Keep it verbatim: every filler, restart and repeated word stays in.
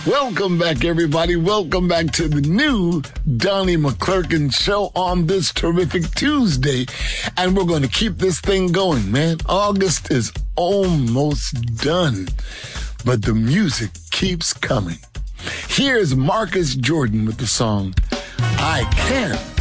Welcome back, everybody. Welcome back to the new Donnie McClurkin show on this terrific Tuesday. And we're going to keep this thing going, man. August is almost done, but the music keeps coming. Here's Marcus Jordan with the song, I Can.